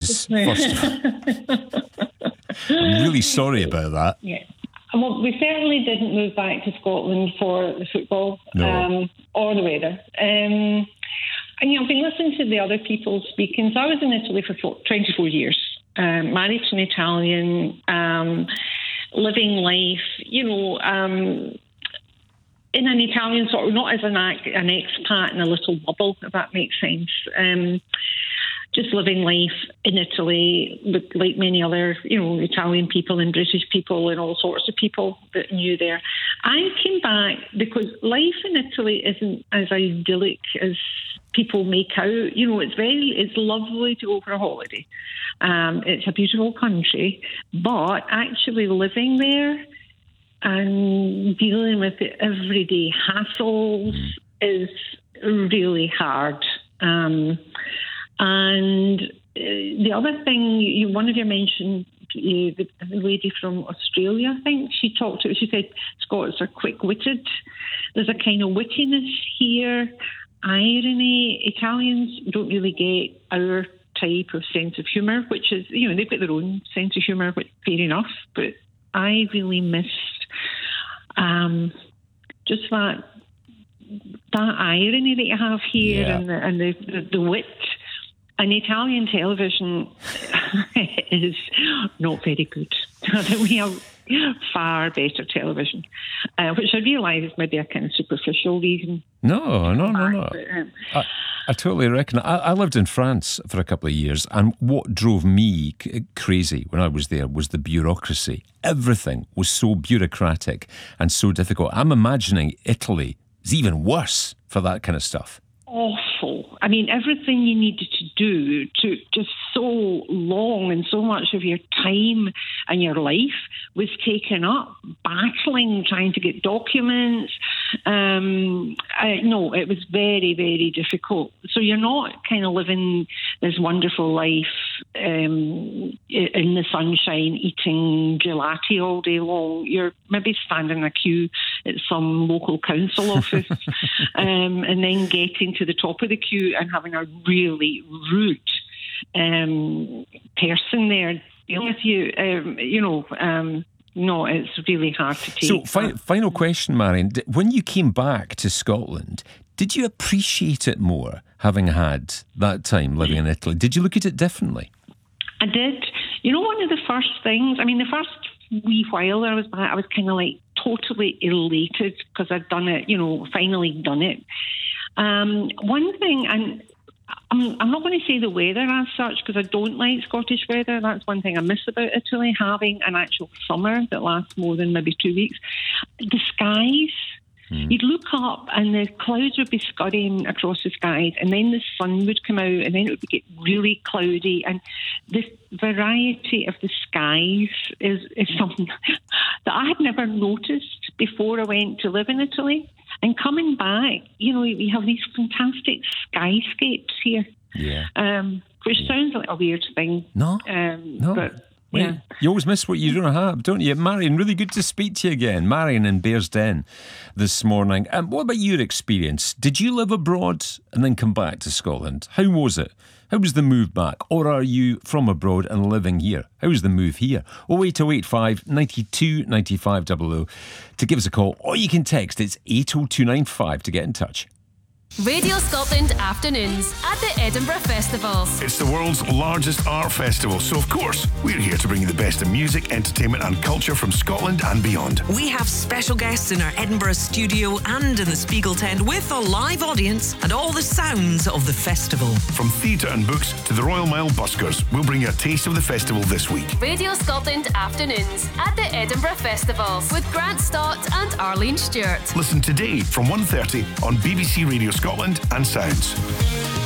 Condolences, first of all. I'm really sorry about that. Yeah. Well, we certainly didn't move back to Scotland for the football or the weather. And, I've been listening to the other people speaking. So I was in Italy for 24 years, married to an Italian, living life, in an Italian sort of, not as an expat in a little bubble, if that makes sense. Just living life in Italy with like many other, Italian people and British people and all sorts of people that knew there. I came back because life in Italy isn't as idyllic as people make out. It's lovely to go for a holiday. It's a beautiful country, but actually living there and dealing with the everyday hassles is really hard. And the other thing, one of you mentioned, the lady from Australia, I think, she said Scots are quick-witted. There's a kind of wittiness here, irony. Italians don't really get our type of sense of humour, which is, they've got their own sense of humour, which fair enough, but I really missed just that irony that you have here, and the wit. And Italian television is not very good. We have far better television, which I realise is maybe a kind of superficial reason. No. I totally reckon. I lived in France for a couple of years, and what drove me crazy when I was there was the bureaucracy. Everything was so bureaucratic and so difficult. I'm imagining Italy is even worse for that kind of stuff. Awful. I mean, everything you needed to do took just so long, and so much of your time and your life was taken up battling, trying to get documents. No, it was very, very difficult. So you're not kind of living this wonderful life in the sunshine, eating gelati all day long. You're maybe standing in a queue at some local council office and then getting to the top of the queue and having a really rude person there dealing with you. No, it's really hard to take. So, final question, Marion. When you came back to Scotland, did you appreciate it more, having had that time living in Italy? Did you look at it differently? I did. One of the first things, the first wee while I was back, I was kind of like totally elated because I'd done it, finally done it. One thing, and I'm not going to say the weather as such because I don't like Scottish weather. That's one thing I miss about Italy, having an actual summer that lasts more than maybe 2 weeks. The skies. You'd look up and the clouds would be scurrying across the skies, and then the sun would come out, and then it would get really cloudy. And this variety of the skies is something that I had never noticed before I went to live in Italy. And coming back, we have these fantastic skyscapes here, which sounds like a weird thing. No. But yeah. You always miss what you don't have, don't you? Marion, really good to speak to you again. Marion in Bearsden this morning. What about your experience? Did you live abroad and then come back to Scotland? How was it? How was the move back? Or are you from abroad and living here? How was the move here? 08085 92 95 00 to give us a call, or you can text. It's 80295 to get in touch. Radio Scotland Afternoons at the Edinburgh Festival. It's the world's largest art festival, so of course we're here to bring you the best in music, entertainment and culture from Scotland and beyond. We have special guests in our Edinburgh studio and in the Spiegel tent with a live audience and all the sounds of the festival. From theatre and books to the Royal Mile buskers, we'll bring you a taste of the festival this week. Radio Scotland Afternoons at the Edinburgh Festival with Grant Stott and Arlene Stewart. Listen today from 1:30 on BBC Radio Scotland and Sounds.